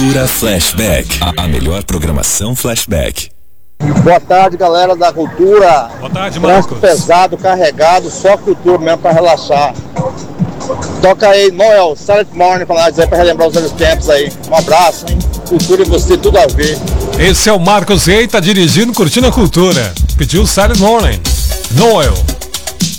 Cultura Flashback. A melhor programação Flashback. Boa tarde, galera da Cultura. Boa tarde, Marcos. Pesado, carregado, só cultura mesmo pra relaxar. Toca aí, Noel, Silent Morning, pra relembrar os velhos tempos aí. Um abraço, hein? Cultura e você, tudo a ver. Esse é o Marcos Rey, tá dirigindo, curtindo a cultura. Pediu Silent Morning. Noel.